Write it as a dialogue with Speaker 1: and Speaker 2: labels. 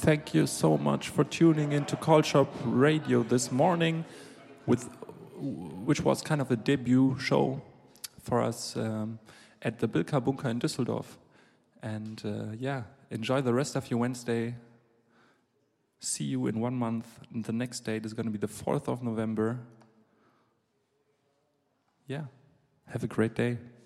Speaker 1: thank you so much for tuning into Call Shop Radio this morning, which was kind of a debut show for us at the Bilka Bunker in Düsseldorf. And enjoy the rest of your Wednesday. See you in 1 month. And the next date is going to be the 4th of November. Yeah, have a great day.